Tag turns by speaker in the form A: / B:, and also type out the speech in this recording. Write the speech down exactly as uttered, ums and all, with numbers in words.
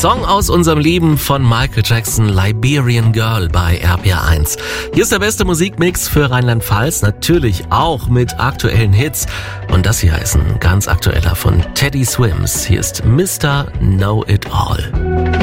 A: Song aus unserem Leben von Michael Jackson, Liberian Girl bei R P R eins. Hier ist der beste Musikmix für Rheinland-Pfalz, natürlich auch mit aktuellen Hits. Und das hier ist ein ganz aktueller von Teddy Swims. Hier ist Mister Know It All.